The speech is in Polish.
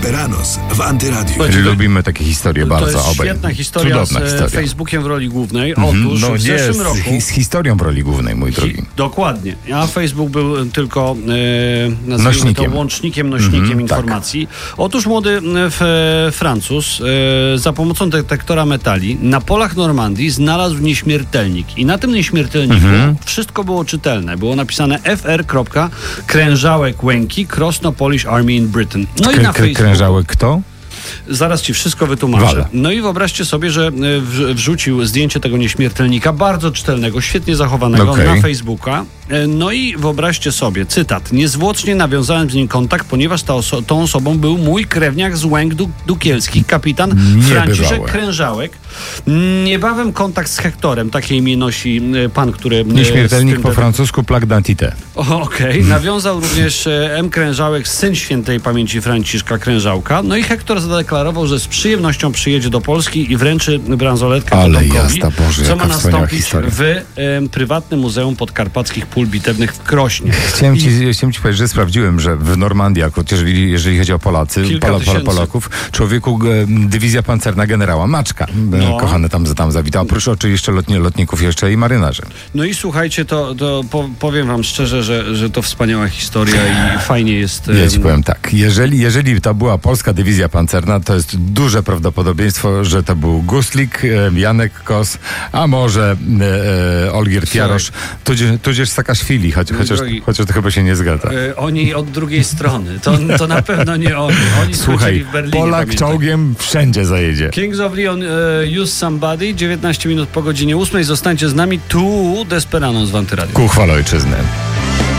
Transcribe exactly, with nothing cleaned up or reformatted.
Desperados w Antyradiu. Lubimy takie historie bardzo obaj. To jest obaj. świetna historia Cudowna z historia. Facebookiem w roli głównej. Mhm. Otóż No w nie, zeszłym z, roku... hi- z historią w roli głównej, mój drogi. Hi- dokładnie. A Facebook był tylko e, nazwijmy Nośnikiem. to łącznikiem, nośnikiem Mhm, informacji. Otóż młody e, f, Francuz e, za pomocą detektora metali na polach Normandii znalazł nieśmiertelnik. I na tym nieśmiertelniku Mhm. wszystko było czytelne. Było napisane F R. Krężałek Łęki, Krosno Polish Army in Britain. No i K- na k- Facebooku... krężałek kto? Zaraz ci wszystko wytłumaczę. Wale. No i wyobraźcie sobie, że e, w- wrzucił zdjęcie tego nieśmiertelnika, bardzo czytelnego, świetnie zachowanego Okej. na Facebooka. E, No i wyobraźcie sobie, cytat: niezwłocznie nawiązałem z nim kontakt, ponieważ ta oso- tą osobą był mój krewniak z Łęk du- Dukielskich, kapitan Franciszek Niebywałe. Krężałek. Niebawem kontakt z Hektorem, takie imię nosi e, pan, który... e, Nieśmiertelnik z tym po de- francusku, plaque d'identité. O, Okej, nawiązał również e, M. Krężałek, syn świętej pamięci Franciszka Krężałka. No i Hektor zadeklarował, że z przyjemnością przyjedzie do Polski i wręczy bransoletkę Ale potomkowi, jasna Boże, co jaka ma wspaniała nastąpić historia. w e, prywatnym Muzeum Podkarpackich Pól Bitewnych w Krośnie. Chciałem ci, chciałem ci powiedzieć, że sprawdziłem, że w Normandii, akurat jeżeli, jeżeli chodzi o Polacy, Kilka Pola, Pola, tysięcy. Polaków, człowieku e, dywizja pancerna generała Maczka, No. no. kochany tam, tam zawitał. Oprócz oczywiście lotni, lotników jeszcze i marynarzy. No i słuchajcie, to, to po, powiem wam szczerze, że, że to wspaniała historia i fajnie jest... e, Ja ci powiem tak, jeżeli, jeżeli to była polska dywizja pancerna, to jest duże prawdopodobieństwo, że to był Guslik, e, Janek Kos, a może e, e, Olgierd Jarosz, tudzież, tudzież Saakaszwili, choć, chociaż, drogi- chociaż to chyba się nie zgadza. e, Oni od drugiej strony. To, to na pewno nie oni. Oni Słuchaj, skończyli w Berlinie, Polak pamiętaj. czołgiem wszędzie zajedzie. Kings of Leon, uh, Use Somebody, dziewiętnaście minut po godzinie ósmej. Zostańcie z nami tu, Desperados w Antyradiu. Ku chwale ojczyzny.